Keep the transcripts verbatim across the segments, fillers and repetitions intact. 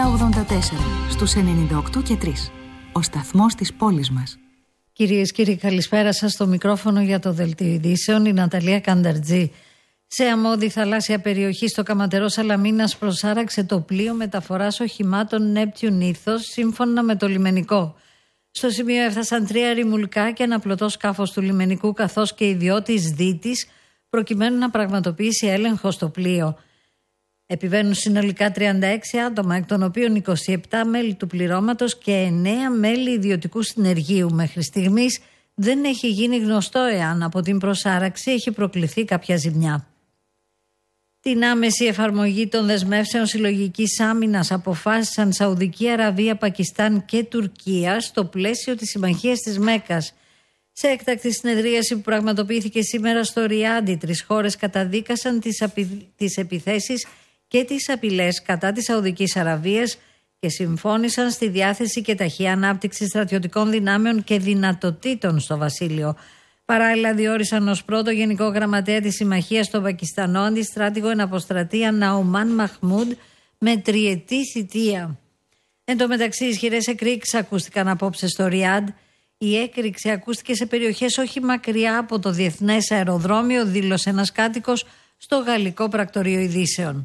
ογδόντα τέσσερα στους ενενήντα οκτώ και τρία. Ο σταθμός της πόλης μας. Κυρίες και κύριοι, καλησπέρα σας. Στο μικρόφωνο για το Δελτίο Ειδήσεων η Ναταλία Κανταρτζή. Σε αμμώδη θαλάσσια περιοχή στο Καματερό Σαλαμίνας προσάραξε το πλοίο μεταφοράς οχημάτων Neptune Ethos σύμφωνα με το λιμενικό. Στο σημείο έφτασαν τρία ρημουλκά και ένα πλωτό σκάφος του λιμενικού καθώς και ιδιώτης δίτης προκειμένου να πραγματοποιήσει έλεγχο στο πλοίο. Επιβαίνουν συνολικά τριάντα έξι άτομα, εκ των οποίων είκοσι επτά μέλη του πληρώματος και εννέα μέλη ιδιωτικού συνεργείου. Μέχρι στιγμής δεν έχει γίνει γνωστό εάν από την προσάραξη έχει προκληθεί κάποια ζημιά. Την άμεση εφαρμογή των δεσμεύσεων συλλογικής άμυνας αποφάσισαν Σαουδική Αραβία, Πακιστάν και Τουρκία στο πλαίσιο της Συμμαχίας της Μέκκας. Σε έκτακτη συνεδρίαση που πραγματοποιήθηκε σήμερα στο Ριάντ, οι τρεις χώρες καταδίκασαν τις, απει... τις επιθέσεις και τις απειλές κατά της Σαουδικής Αραβίας και συμφώνησαν στη διάθεση και ταχεία ανάπτυξη στρατιωτικών δυνάμεων και δυνατοτήτων στο βασίλειο. Παράλληλα, διόρισαν ως πρώτο Γενικό Γραμματέα της Συμμαχίας στον Πακιστανό αντιστράτηγο εν αποστρατεία Ναουμάν Μαχμούντ με τριετή θητεία. Εν τω μεταξύ, ισχυρές εκρήξεις ακούστηκαν απόψε στο Ριάντ. Η έκρηξη ακούστηκε σε περιοχές όχι μακριά από το Διεθνές Αεροδρόμιο, δήλωσε ένας κάτοικος στο Γαλλικό Πρακτορείο Ειδήσεων.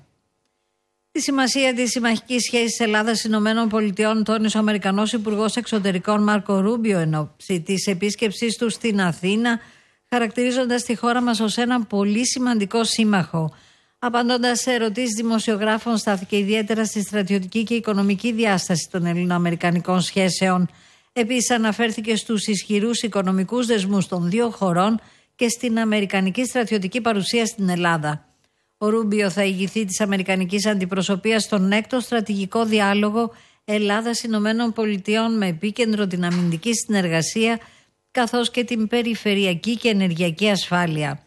Τη σημασία της συμμαχικής σχέσης Ελλάδα-Ηνωμένων Πολιτειών τόνισε ο Αμερικανός Υπουργός Εξωτερικών Μάρκο Ρούμπιο εν ώψη της επίσκεψής του στην Αθήνα, χαρακτηρίζοντας τη χώρα μας ως έναν πολύ σημαντικό σύμμαχο. Απαντώντας σε ερωτήσεις δημοσιογράφων, στάθηκε ιδιαίτερα στη στρατιωτική και οικονομική διάσταση των ελληνοαμερικανικών σχέσεων. Επίσης, αναφέρθηκε στους ισχυρούς οικονομικούς δεσμούς των δύο χωρών και στην αμερικανική στρατιωτική παρουσία στην Ελλάδα. Ο Ρούμπιο θα ηγηθεί της αμερικανικής αντιπροσωπείας στον έκτο στρατηγικό διάλογο Ελλάδας-Ηνωμένων Πολιτειών με επίκεντρο την αμυντική συνεργασία καθώς και την περιφερειακή και ενεργειακή ασφάλεια.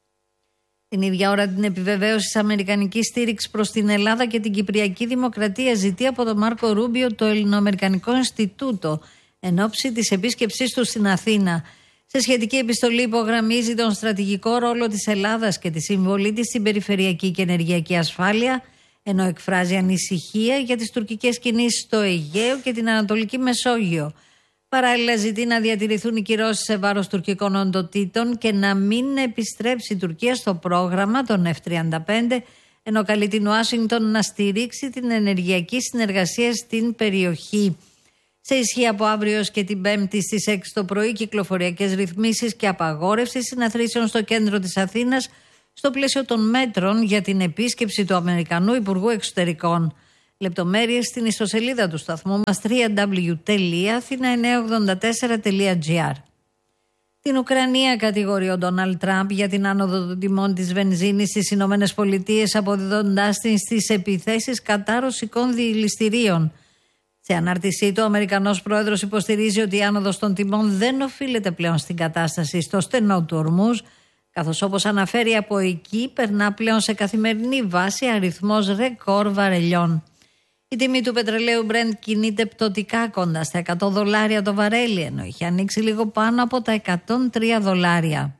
Την ίδια ώρα, την επιβεβαίωση της αμερικανικής στήριξης προς την Ελλάδα και την Κυπριακή Δημοκρατία ζητεί από τον Μάρκο Ρούμπιο το Ελληνοαμερικανικό Ινστιτούτο εν ώψη της επίσκεψής του στην Αθήνα. Σε σχετική επιστολή υπογραμμίζει τον στρατηγικό ρόλο της Ελλάδας και τη συμβολή της στην περιφερειακή και ενεργειακή ασφάλεια, ενώ εκφράζει ανησυχία για τις τουρκικές κινήσεις στο Αιγαίο και την Ανατολική Μεσόγειο. Παράλληλα, ζητεί να διατηρηθούν οι κυρώσεις σε βάρος τουρκικών οντοτήτων και να μην επιστρέψει η Τουρκία στο πρόγραμμα των εφ τριάντα πέντε, ενώ καλεί την Ουάσιγκτον να στηρίξει την ενεργειακή συνεργασία στην περιοχή. Σε ισχύ από αύριο και την Πέμπτη στις έξι το πρωί, κυκλοφοριακές ρυθμίσεις και απαγόρευση συναθρήσεων στο κέντρο της Αθήνας στο πλαίσιο των μέτρων για την επίσκεψη του Αμερικανού Υπουργού Εξωτερικών. Λεπτομέρειες στην ιστοσελίδα του σταθμού μας double-u double-u double-u τελεία αθήνα εννιακόσια ογδόντα τέσσερα τελεία τζι άρ. Την Ουκρανία κατηγορεί ο Ντόναλντ Τραμπ για την άνοδο των τιμών της βενζίνης στις Ηνωμένες Πολιτείες, αποδίδοντάς την στις επιθέσεις κατά ρωσικών διηληστηρίων. Σε ανάρτησή του, ο Αμερικανός πρόεδρος υποστηρίζει ότι η άνοδος των τιμών δεν οφείλεται πλέον στην κατάσταση στο στενό του Ορμούζ, καθώς όπως αναφέρει από εκεί περνά πλέον σε καθημερινή βάση αριθμός ρεκόρ βαρελιών. Η τιμή του πετρελαίου Brent κινείται πτωτικά κοντά στα εκατό δολάρια το βαρέλι, ενώ είχε ανοίξει λίγο πάνω από τα εκατόν τρία δολάρια.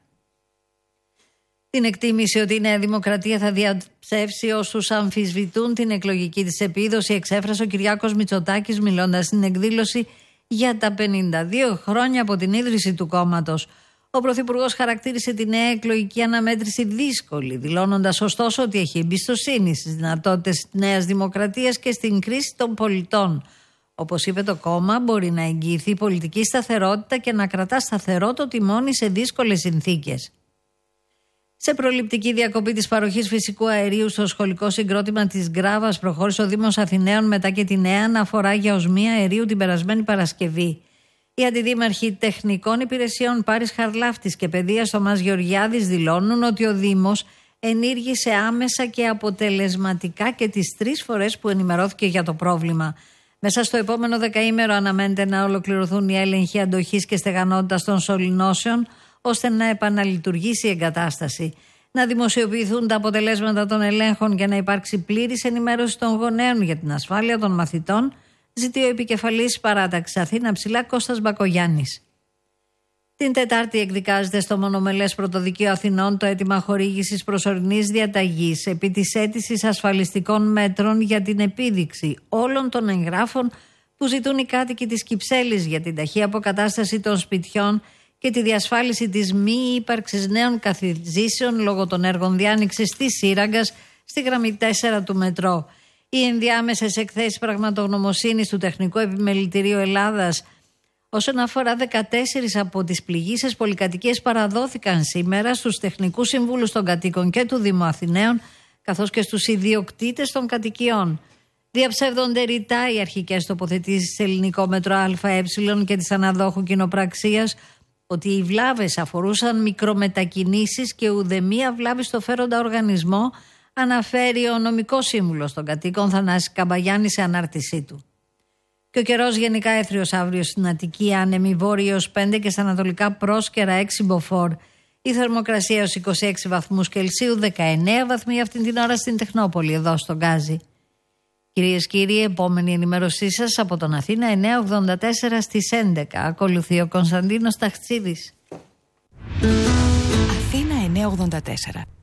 Την εκτίμηση ότι η Νέα Δημοκρατία θα διαψεύσει όσους αμφισβητούν την εκλογική της επίδοση εξέφρασε ο Κυριάκος Μητσοτάκης μιλώντας στην εκδήλωση για τα πενήντα δύο χρόνια από την ίδρυση του κόμματος. Ο Πρωθυπουργός χαρακτήρισε τη νέα εκλογική αναμέτρηση δύσκολη, δηλώνοντας ωστόσο ότι έχει εμπιστοσύνη στις δυνατότητες της Νέας Δημοκρατίας και στην κρίση των πολιτών. Όπως είπε, το κόμμα μπορεί να εγγυηθεί πολιτική σταθερότητα και να κρατά σταθερό το τιμόνι σε δύσκολες συνθήκες. Σε προληπτική διακοπή της παροχής φυσικού αερίου στο σχολικό συγκρότημα της Γκράβας προχώρησε ο Δήμος Αθηναίων μετά και τη νέα αναφορά για οσμία αερίου την περασμένη Παρασκευή. Οι αντιδήμαρχοι τεχνικών υπηρεσιών Πάρης Χαρλάφτης και Παιδείας Θωμάς Γεωργιάδης δηλώνουν ότι ο Δήμος ενήργησε άμεσα και αποτελεσματικά και τις τρεις φορές που ενημερώθηκε για το πρόβλημα. Μέσα στο επόμενο δεκαήμερο αναμένεται να ολοκληρωθούν οι έλεγχοι αντοχής και στεγανότητας των σωληνώσεων, ώστε να επαναλειτουργήσει η εγκατάσταση. Να δημοσιοποιηθούν τα αποτελέσματα των ελέγχων για να υπάρξει πλήρης ενημέρωση των γονέων για την ασφάλεια των μαθητών, ζητεί ο επικεφαλής παράταξης Αθήνα Ψηλά Κώστας Μπακογιάννης. Την Τετάρτη εκδικάζεται στο Μονομελές Πρωτοδικείο Αθηνών το αίτημα χορήγησης προσωρινής διαταγής επί της αίτησης ασφαλιστικών μέτρων για την επίδειξη όλων των εγγράφων που ζητούν οι κάτοικοι της Κυψέλης για την ταχεία αποκατάσταση των σπιτιών και τη διασφάλιση της μη ύπαρξης νέων καθιζήσεων λόγω των έργων διάνοιξης της Σύραγγας στη γραμμή τέσσερα του μετρό. Οι ενδιάμεσες εκθέσεις πραγματογνωμοσύνης του Τεχνικού Επιμελητηρίου Ελλάδας όσον αφορά δεκατέσσερις από τις πληγήσεις πολυκατοικίες παραδόθηκαν σήμερα στους τεχνικούς συμβούλους των κατοίκων και του Δήμου Αθηναίων, καθώς και στους ιδιοκτήτες των κατοικιών. Διαψεύδονται ρητά οι αρχικές τοποθετήσεις σε ελληνικό μέτρο ΑΕ και της αναδόχου κοινοπραξίας ότι οι βλάβες αφορούσαν μικρομετακινήσεις και ουδεμία βλάβη στο φέροντα οργανισμό, αναφέρει ο νομικός σύμβουλος των κατοίκων Θανάσης Καμπαγιάννη σε ανάρτησή του. Και ο καιρός γενικά έθριος αύριο στην Αττική, άνεμη βόρειος πέντε και στα ανατολικά πρόσκαιρα έξι μποφόρ. Η θερμοκρασία έως είκοσι έξι βαθμούς Κελσίου, δεκαεννέα βαθμοί αυτή την ώρα στην Τεχνόπολη, εδώ στον Γκάζι. Κυρίες και κύριοι, επόμενη ενημέρωσή σας από τον Αθήνα εννιακόσια ογδόντα τέσσερα στις έντεκα. Ακολουθεί ο Κωνσταντίνος Ταχτσίδης. Αθήνα εννιακόσια ογδόντα τέσσερα.